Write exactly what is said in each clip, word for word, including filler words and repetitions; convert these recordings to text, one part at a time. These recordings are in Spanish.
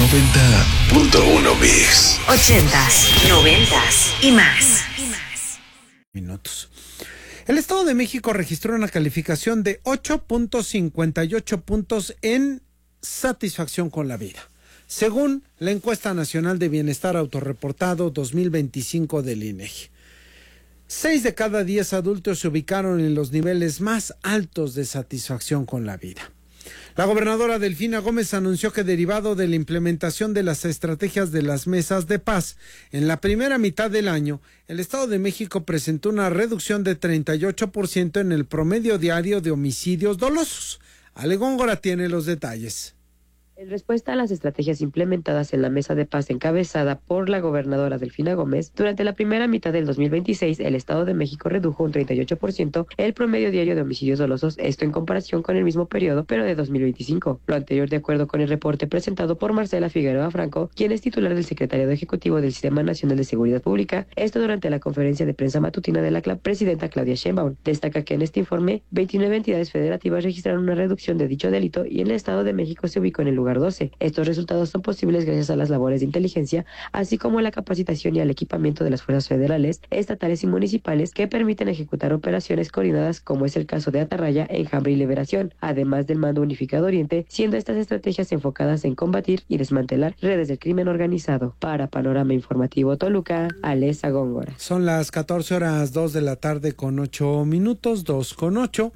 noventa punto uno Mix. Ochentas, noventas y más. Minutos. El Estado de México registró una calificación de ocho punto cincuenta y ocho puntos en satisfacción con la vida, según la Encuesta Nacional de Bienestar Autorreportado dos mil veinticinco del INEGI. Seis de cada diez adultos se ubicaron en los niveles más altos de satisfacción con la vida. La gobernadora Delfina Gómez anunció que, derivado de la implementación de las estrategias de las mesas de paz en la primera mitad del año, el Estado de México presentó una reducción de treinta y ocho por ciento en el promedio diario de homicidios dolosos. Ale Góngora tiene los detalles. En respuesta a las estrategias implementadas en la mesa de paz encabezada por la gobernadora Delfina Gómez, durante la primera mitad del dos mil veintiséis, el Estado de México redujo un treinta y ocho por ciento el promedio diario de homicidios dolosos, esto en comparación con el mismo periodo, pero de dos mil veinticinco. Lo anterior de acuerdo con el reporte presentado por Marcela Figueroa Franco, quien es titular del Secretariado Ejecutivo del Sistema Nacional de Seguridad Pública, esto durante la conferencia de prensa matutina de la presidenta Claudia Sheinbaum. Destaca que en este informe, veintinueve entidades federativas registraron una reducción de dicho delito y el Estado de México se ubicó en el lugar doce. Estos resultados son posibles gracias a las labores de inteligencia, así como a la capacitación y al equipamiento de las fuerzas federales, estatales y municipales que permiten ejecutar operaciones coordinadas, como es el caso de Atarraya, Enjambre y Liberación, además del Mando Unificado Oriente, siendo estas estrategias enfocadas en combatir y desmantelar redes del crimen organizado. Para Panorama Informativo Toluca, Alesa Góngora. Son las catorce horas, dos de la tarde con ocho minutos, dos con ocho.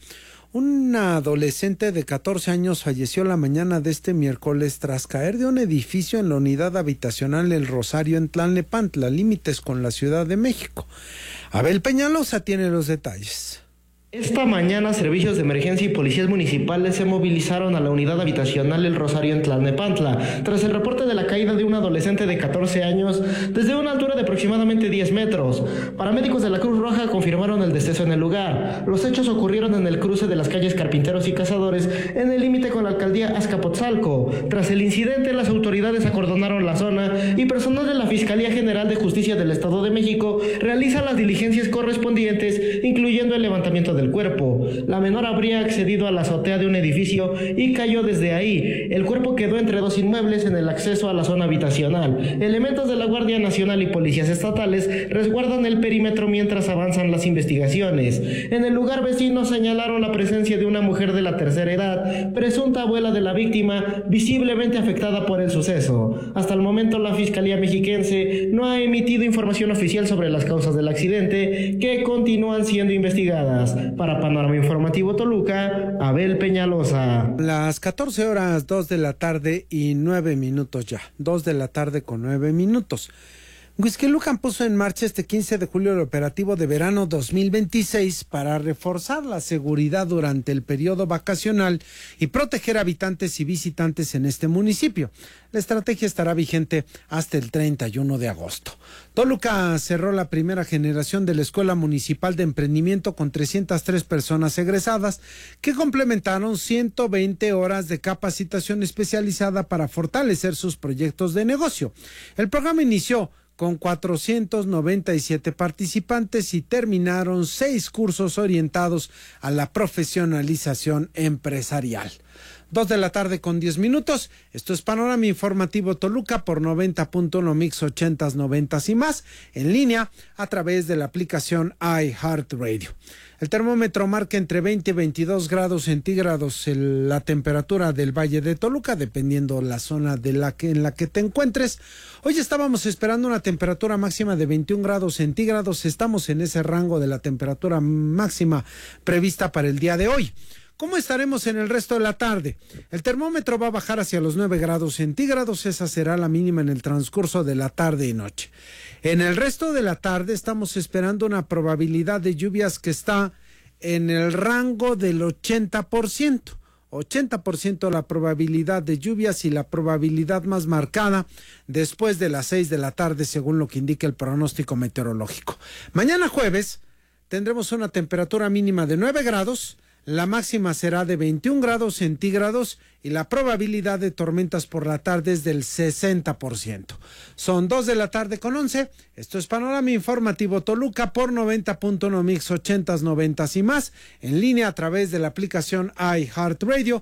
Una adolescente de catorce años falleció la mañana de este miércoles tras caer de un edificio en la unidad habitacional El Rosario en Tlalnepantla, límites con la Ciudad de México. Abel Peñalosa tiene los detalles. Esta mañana, servicios de emergencia y policías municipales se movilizaron a la unidad habitacional El Rosario en Tlalnepantla, tras el reporte de la caída de un adolescente de catorce años desde una altura de aproximadamente diez metros. Paramédicos de la Cruz Roja confirmaron el deceso en el lugar. Los hechos ocurrieron en el cruce de las calles Carpinteros y Cazadores, en el límite con la alcaldía Azcapotzalco. Tras el incidente, las autoridades acordonaron la zona y personal de la Fiscalía General de Justicia del Estado de México realiza las diligencias correspondientes, incluyendo el levantamiento de del cuerpo. La menor habría accedido a la azotea de un edificio y cayó desde ahí. El cuerpo quedó entre dos inmuebles en el acceso a la zona habitacional. Elementos de la Guardia Nacional y policías estatales resguardan el perímetro mientras avanzan las investigaciones. En el lugar, vecinos señalaron la presencia de una mujer de la tercera edad, presunta abuela de la víctima, visiblemente afectada por el suceso. Hasta el momento, la Fiscalía Mexiquense no ha emitido información oficial sobre las causas del accidente, que continúan siendo investigadas. Para Panorama Informativo Toluca, Abel Peñalosa. Las catorce horas, dos de la tarde y nueve minutos ya. dos de la tarde con nueve minutos. Huixquilucan puso en marcha este quince de julio el operativo de verano dos mil veintiséis para reforzar la seguridad durante el periodo vacacional y proteger habitantes y visitantes en este municipio. La estrategia estará vigente hasta el treinta y uno de agosto. Toluca cerró la primera generación de la Escuela Municipal de Emprendimiento con trescientas tres personas egresadas que complementaron ciento veinte horas de capacitación especializada para fortalecer sus proyectos de negocio. El programa inició con cuatrocientos noventa y siete participantes y terminaron seis cursos orientados a la profesionalización empresarial. Dos de la tarde con diez minutos. Esto es Panorama Informativo Toluca por noventa punto uno Mix ochentas, noventas y más, en línea a través de la aplicación iHeartRadio. El termómetro marca entre veinte y veintidós grados centígrados el, la temperatura del Valle de Toluca, dependiendo la zona de la que, en la que te encuentres. Hoy estábamos esperando una temperatura máxima de veintiún grados centígrados. Estamos en ese rango de la temperatura máxima prevista para el día de hoy. ¿Cómo estaremos en el resto de la tarde? El termómetro va a bajar hacia los nueve grados centígrados, esa será la mínima en el transcurso de la tarde y noche. En el resto de la tarde estamos esperando una probabilidad de lluvias que está en el rango del ochenta por ciento. ochenta por ciento la probabilidad de lluvias y la probabilidad más marcada después de las seis de la tarde, según lo que indica el pronóstico meteorológico. Mañana jueves tendremos una temperatura mínima de nueve grados, la máxima será de veintiún grados centígrados y la probabilidad de tormentas por la tarde es del sesenta por ciento. Son dos de la tarde con once. Esto es Panorama Informativo Toluca por noventa punto uno Mix ochentas, noventas y más, en línea a través de la aplicación iHeartRadio